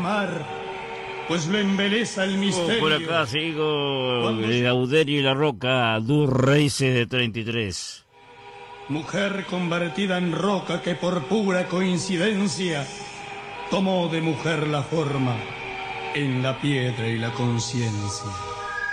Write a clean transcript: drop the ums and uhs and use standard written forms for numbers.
mar, pues lo embeleza el misterio. Por acá sigo Gauderio y la Roca, dos Raíces de 33. Mujer convertida en roca que por pura coincidencia tomó de mujer la forma en la piedra y la conciencia.